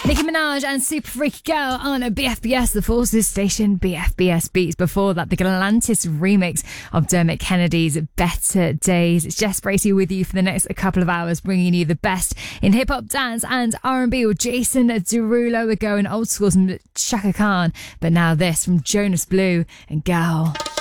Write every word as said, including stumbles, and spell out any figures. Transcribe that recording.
Nicki Minaj and Super Freaky Girl on a B F B S, the Forces Station, B F B S Beats. Before that, the Galantis remix of Dermot Kennedy's Better Days. It's Jess Bracey with you for the next couple of hours, bringing you the best in hip-hop, dance and R and B with Jason Derulo. We're going old school from Chaka Khan, but now this from Jonas Blue and Gal.